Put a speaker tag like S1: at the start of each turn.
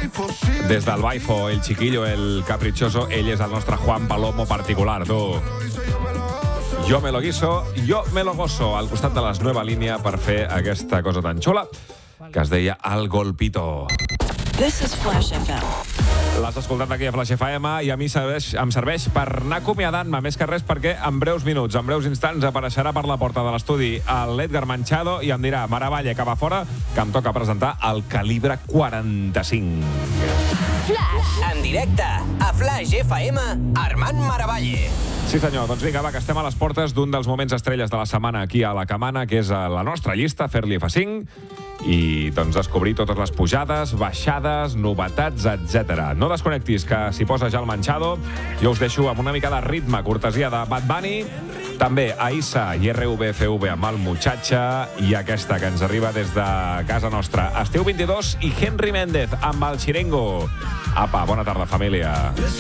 S1: Des del Baifo, el chiquillo, el caprichoso, ell és el nostre Juan Palomo particular, tu. Jo me lo guiso, jo me lo gozo, al costat de les Nueva Línia per fer aquesta cosa tan xula que es deia El Golpito.
S2: This is Flash FM.
S1: L'has escoltat aquí a Flash FM i a mi em serveix per anar acomiadant-me, més que res perquè en breus minuts, en breus instants, apareixerà per la porta de l'estudi l'Edgar Manchado i em dirà, Maravalle, que va fora, que em toca presentar el calibre 45.
S3: Flash. En directe, a Flash FM, Armand Maravalle.
S1: Sí, senyor. Doncs vinga, va, que estem a les portes d'un dels moments estrelles de la setmana aquí a la Camana, que és la nostra llista, fer-li F5, i doncs descobrir totes les pujades, baixades, novetats, etc. No desconnectis, que s'hi posa ja el Manchado. Jo us deixo amb una mica de ritme, cortesia de Bad Bunny, també Aïssa i RVFV amb el Muchacha, i aquesta que ens arriba des de casa nostra, Estiu 22 i Henry Méndez amb el Chirengo. Apa, bona tarda, família.